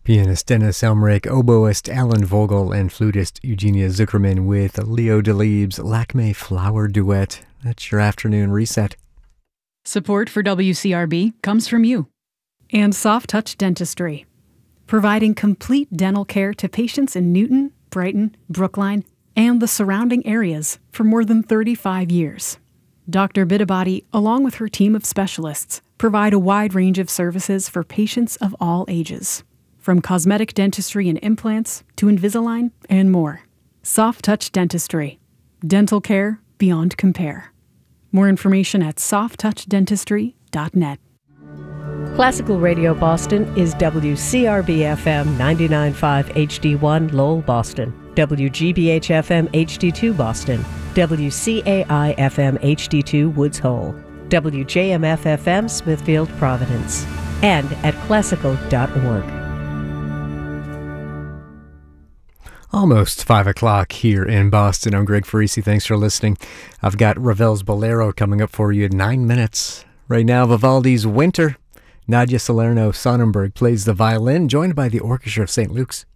Pianist Dennis Elmerick, oboist Alan Vogel, and flutist Eugenia Zuckerman with Leo Delibes' Lakme Flower Duet. That's your afternoon reset. Support for WCRB comes from you. And Soft Touch Dentistry, providing complete dental care to patients in Newton, Brighton, Brookline, and the surrounding areas for more than 35 years. Dr. Bitabati, along with her team of specialists, provide a wide range of services for patients of all ages, from cosmetic dentistry and implants to Invisalign and more. Soft Touch Dentistry, dental care beyond compare. More information at softtouchdentistry.net. Classical Radio Boston is WCRB-FM 99.5 HD1 Lowell, Boston, WGBH-FM HD2 Boston, WCAI-FM HD2 Woods Hole, WJMF-FM Smithfield, Providence, and at classical.org. Almost 5 o'clock here in Boston. I'm Greg Farisi. Thanks for listening. I've got Ravel's Bolero coming up for you in 9 minutes. Right now, Vivaldi's Winter. Nadia Salerno Sonnenberg plays the violin, joined by the Orchestra of St. Luke's.